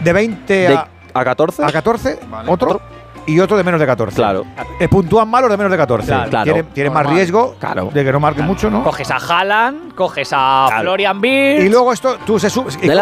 De 20 a 14. a 14, Vale. otro. Y otro de menos de 14. Claro. Puntúan mal los de menos de 14. Claro. Tienen más Normal. riesgo Claro. de que no marquen mucho, ¿no? Coges a Haaland, coges a Claro. Florian Wirtz. Y luego esto, tú se sube. De la